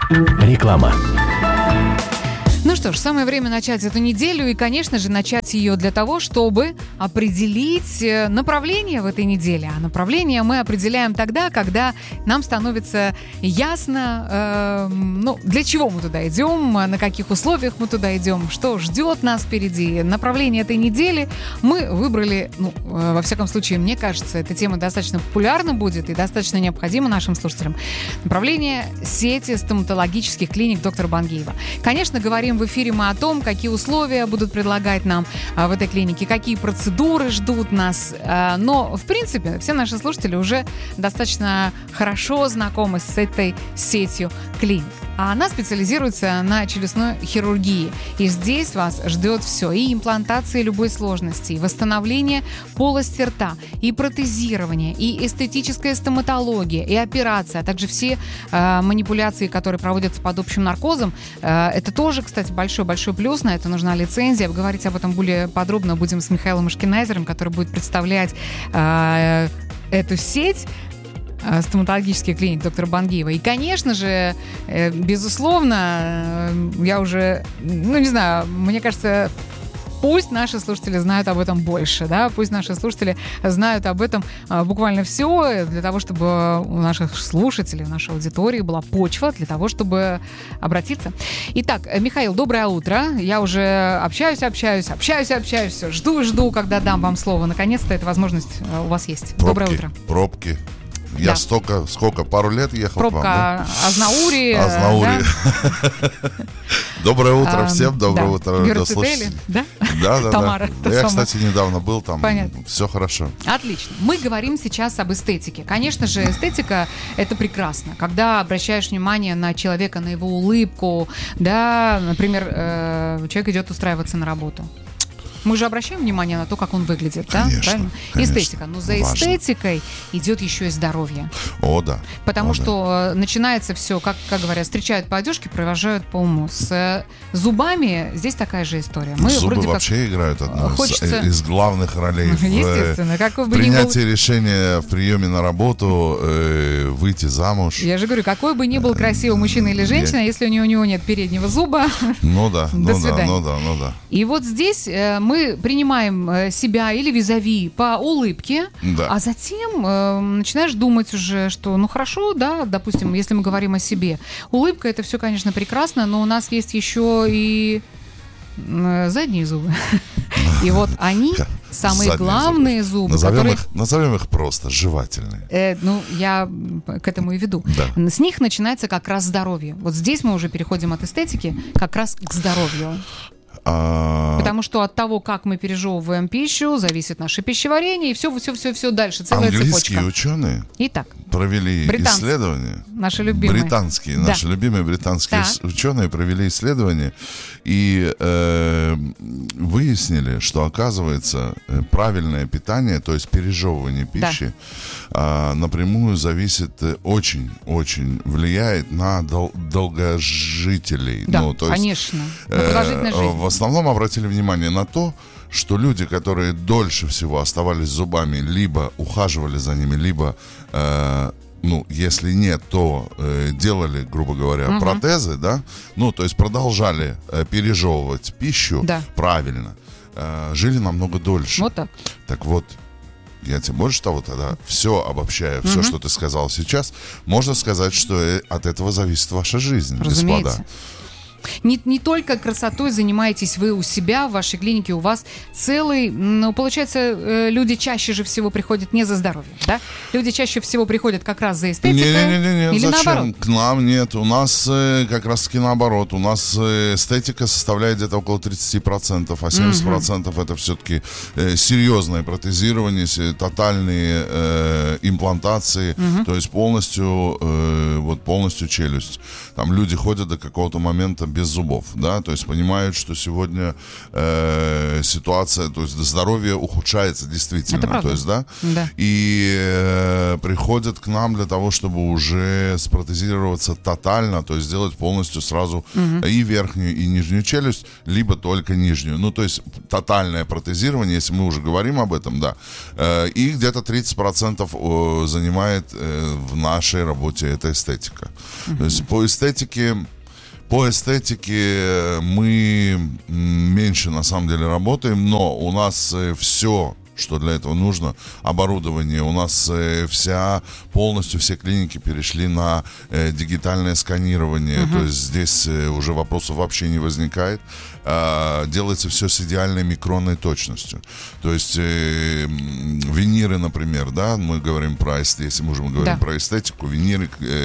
Реклама. Ну что ж, самое время начать эту неделю и, конечно же, начать ее для того, чтобы определить направление в этой неделе. А направление мы определяем тогда, когда нам становится ясно, для чего мы туда идем, на каких условиях мы туда идем, что ждет нас впереди. Направление этой недели мы выбрали, во всяком случае, мне кажется, эта тема достаточно популярна будет и достаточно необходима нашим слушателям. Направление сети стоматологических клиник доктора Бангиева. Конечно, говорим в эфире мы о том, какие условия будут предлагать нам в этой клинике, какие процедуры ждут нас. Но, в принципе, все наши слушатели уже достаточно хорошо знакомы с этой сетью клиник. А она специализируется на челюстной хирургии. И здесь вас ждет все. И имплантация любой сложности, и восстановление полости рта, и протезирование, и эстетическая стоматология, и операция, а также все манипуляции, которые проводятся под общим наркозом. Это тоже, кстати, большой-большой плюс. На это нужна лицензия. Говорить об этом более подробно будем с Михаилом Ашкеназером, который будет представлять эту сеть стоматологических клиник доктора Бангиева. И, конечно же, безусловно, я уже, не знаю, мне кажется, пусть наши слушатели знают об этом больше, да, пусть наши слушатели знают об этом буквально все, для того, чтобы у наших слушателей, у нашей аудитории была почва для того, чтобы обратиться. Итак, Михаил, доброе утро. Я уже общаюсь, все, жду, когда дам вам слово. Наконец-то эта возможность у вас есть. Доброе утро. Пробки. Я сколько, пару лет ехал Пробка к вам, да? Азнаури. Да? Доброе утро всем, доброе утро, радиослушатели. Да? Да. Тамара. Я, кстати, недавно был там. Понятно. Все хорошо. Отлично. Мы говорим сейчас об эстетике. Конечно же, эстетика — это прекрасно. Когда обращаешь внимание на человека, на его улыбку, да, например, человек идет устраиваться на работу. Мы же обращаем внимание на то, как он выглядит, конечно, да? Правильно? Конечно. Эстетика. Но за эстетикой идет еще и здоровье. О, да. Потому что начинается все, как говорят, встречают по одежке, провожают по уму. С зубами здесь такая же история. Мы зубы вроде вообще играют одну из главных ролей естественно, в принятии решения в приеме на работу, выйти замуж. Я же говорю, какой бы ни был красивый мужчина или женщина, если у него нет переднего зуба, до свидания. И вот здесь мы принимаем себя или визави по улыбке, да. А затем начинаешь думать уже, что хорошо, да, допустим, если мы говорим о себе. Улыбка — это все, конечно, прекрасно, но у нас есть еще и задние зубы. И вот они самые главные зубы. Назовем их просто жевательные. Я к этому и веду. Да. С них начинается как раз здоровье. Вот здесь мы уже переходим от эстетики как раз к здоровью. Потому что от того, как мы пережевываем пищу, зависит наше пищеварение, и все дальше, целая цепочка. Английские ученые провели исследования. Наши любимые. Наши любимые британские ученые провели исследования и выяснили, что, оказывается, правильное питание, то есть пережевывание пищи, напрямую зависит, очень влияет на долгожителей. Да, конечно. На продолжительность жизни. В основном обратили внимание на то, что люди, которые дольше всего оставались зубами, либо ухаживали за ними, либо, если нет, то делали, грубо говоря, протезы, да, то есть продолжали пережевывать пищу правильно, жили намного дольше. Вот так. Так вот, я тебе больше того тогда, все обобщая, все, что ты сказал сейчас, можно сказать, что от этого зависит ваша жизнь, разумеется. Господа. Не только красотой занимаетесь вы у себя, в вашей клинике, у вас целый... получается, люди чаще же всего приходят не за здоровьем, да? Люди чаще всего приходят как раз за эстетикой. Не, или зачем? Наоборот? К нам нет. У нас как раз-таки наоборот. У нас эстетика составляет где-то около 30%, а 70% это все-таки серьезное протезирование, тотальные имплантации, то есть полностью челюсть. Там люди ходят до какого-то момента без зубов, да, то есть понимают, что сегодня ситуация, то есть здоровье ухудшается действительно, то есть, да, и приходят к нам для того, чтобы уже спротезироваться тотально, то есть сделать полностью сразу и верхнюю, и нижнюю челюсть, либо только нижнюю, ну, то есть тотальное протезирование, если мы уже говорим об этом, да, и где-то 30% занимает в нашей работе эта эстетика. То есть по эстетике мы меньше на самом деле работаем, но у нас все, что для этого нужно, оборудование. У нас полностью все клиники перешли на дигитальное сканирование. То есть здесь уже вопросов вообще не возникает. Делается все с идеальной микронной точностью. То есть виниры, например, да, мы говорим про эстетику, если мы уже говорим про эстетику, виниры,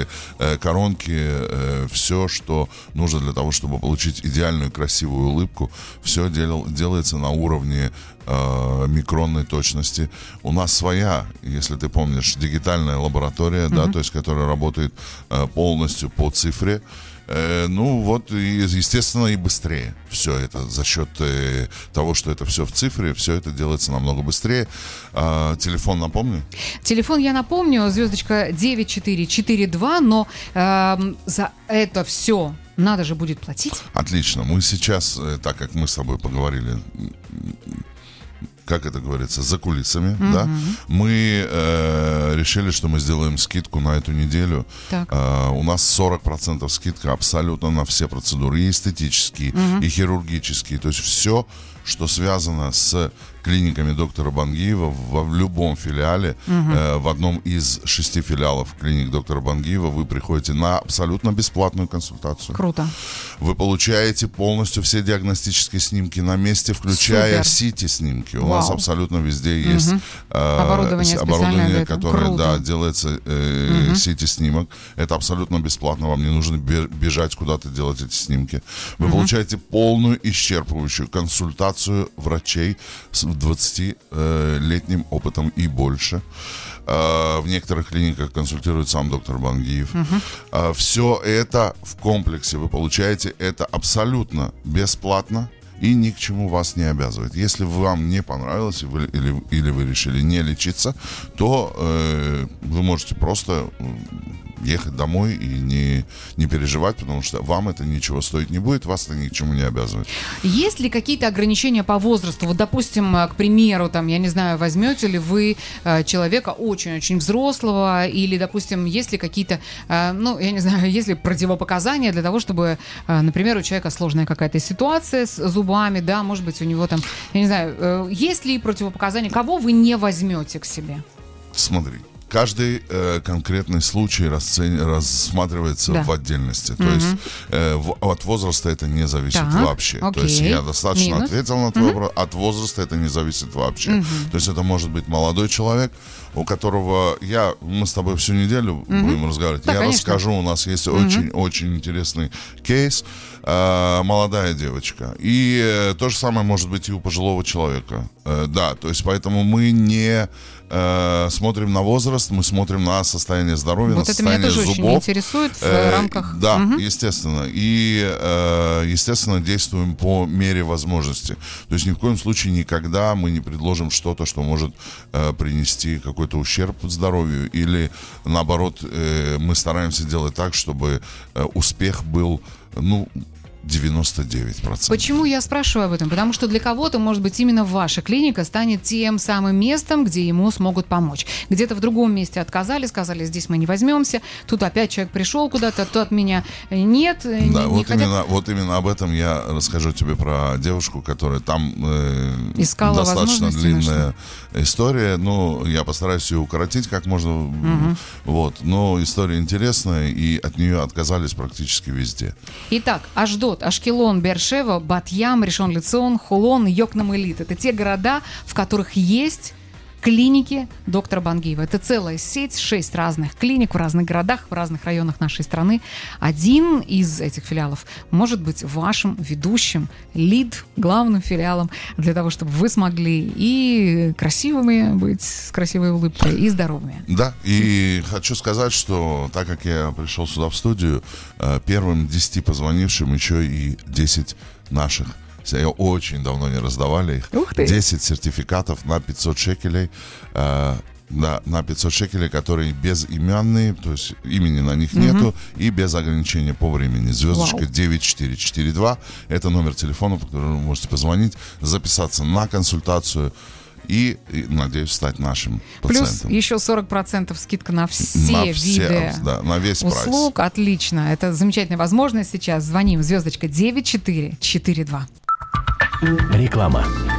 коронки, все, что нужно для того, чтобы получить идеальную красивую улыбку, все делается на уровне микронной точности. У нас своя, если ты помнишь, дигитальная лаборатория, да, то есть, которая работает полностью по цифре. Ну вот, и, естественно, и быстрее. Все это за счет того, что это все в цифре, все это делается намного быстрее. Телефон напомню? Телефон я напомню, звездочка 9442, но за это все надо же будет платить. Отлично. Мы сейчас, так как мы с тобой поговорили, как это говорится, за кулисами, да, мы решили, что мы сделаем скидку на эту неделю. У нас 40% скидка абсолютно на все процедуры, и эстетические, и хирургические. То есть все, что связано с клиниками доктора Бангиева в любом филиале, в одном из 6 филиалов клиник доктора Бангиева, вы приходите на абсолютно бесплатную консультацию. Круто. Вы получаете полностью все диагностические снимки на месте, включая CT-снимки. У нас абсолютно везде есть оборудование, которое делается CT-снимок. Это абсолютно бесплатно, вам не нужно бежать куда-то делать эти снимки. Вы получаете полную исчерпывающую консультацию врачей с 20-летним опытом и больше. В некоторых клиниках консультирует сам доктор Бангиев. Все это в комплексе вы получаете. Это абсолютно бесплатно и ни к чему вас не обязывает. Если вам не понравилось или вы решили не лечиться, то вы можете просто ехать домой и не переживать, потому что вам это ничего стоить не будет, вас это ни к чему не обязывает. Есть ли какие-то ограничения по возрасту? Вот, допустим, к примеру, там, я не знаю, возьмете ли вы человека очень-очень взрослого, или, допустим, есть ли какие-то, ну, я не знаю, есть ли противопоказания для того, чтобы, например, у человека сложная какая-то ситуация с зубами, да, может быть, у него там, я не знаю, есть ли противопоказания, кого вы не возьмете к себе? Смотри. Каждый конкретный случай рассматривается в отдельности. То есть от возраста это не зависит вообще. То есть я достаточно ответил на твой вопрос. От возраста это не зависит вообще. То есть это может быть молодой человек, у которого мы с тобой всю неделю будем разговаривать. Да, я расскажу, у нас есть очень-очень интересный кейс. Молодая девочка. И то же самое может быть и у пожилого человека. Да, то есть поэтому мы не смотрим на возраст, мы смотрим на состояние здоровья, вот на состояние зубов. Это меня тоже очень интересует в рамках... Да, естественно. И, естественно, действуем по мере возможности. То есть ни в коем случае никогда мы не предложим что-то, что может принести какой-то ущерб здоровью. Или, наоборот, мы стараемся делать так, чтобы успех был, 99%. Почему я спрашиваю об этом? Потому что для кого-то, может быть, именно ваша клиника станет тем самым местом, где ему смогут помочь. Где-то в другом месте отказали, сказали, здесь мы не возьмемся. Тут опять человек пришел куда-то, то от меня нет. Да, вот именно об этом я расскажу тебе про девушку, которая там достаточно длинная история. Я постараюсь ее укоротить как можно. Вот. Но история интересная, и от нее отказались практически везде. Итак, Ашдод, Ашкелон, Беэр-Шева, Бат-Ям, Ришон-Ле-Цион, Хулон, Йокнам-Элит. Это те города, в которых есть клиники доктора Бангиева. Это целая сеть, 6 разных клиник в разных городах, в разных районах нашей страны. Один из этих филиалов может быть вашим ведущим, главным филиалом, для того, чтобы вы смогли и красивыми быть, с красивой улыбкой, и здоровыми. Да, и хочу сказать, что так как я пришел сюда в студию, первым 10 позвонившим еще и 10 наших. Я очень давно не раздавали их. 10 сертификатов на 500 шекелей. На 500 шекелей, которые безименные, то есть имени на них нету, и без ограничения по времени. Звездочка 9442. Это номер телефона, по которому вы можете позвонить, записаться на консультацию и надеюсь, стать нашим пациентом. Плюс еще 40% скидка на все виды на весь услуг. Прайс. Отлично. Это замечательная возможность сейчас. Звоним. Звездочка 9442. Реклама.